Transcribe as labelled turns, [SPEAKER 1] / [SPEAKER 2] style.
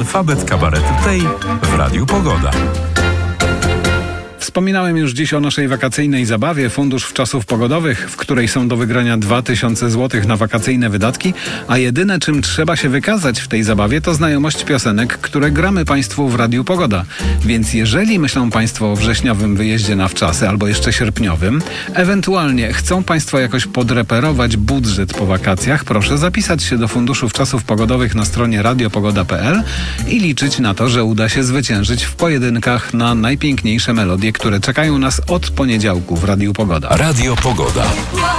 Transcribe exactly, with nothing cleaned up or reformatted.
[SPEAKER 1] Alfabet Kabaretu Tej w Radiu Pogoda.
[SPEAKER 2] Wspominałem już dziś o naszej wakacyjnej zabawie Fundusz Wczasów Pogodowych, w której są do wygrania dwa tysiące złotych na wakacyjne wydatki, a jedyne, czym trzeba się wykazać w tej zabawie, to znajomość piosenek, które gramy Państwu w Radiu Pogoda. Więc jeżeli myślą Państwo o wrześniowym wyjeździe na wczasy albo jeszcze sierpniowym, ewentualnie chcą Państwo jakoś podreperować budżet po wakacjach, proszę zapisać się do Funduszu Wczasów Pogodowych na stronie radiopogoda kropka p l i liczyć na to, że uda się zwyciężyć w pojedynkach na najpiękniejsze melodie, które czekają nas od poniedziałku w Radiu Pogoda.
[SPEAKER 1] Radio Pogoda.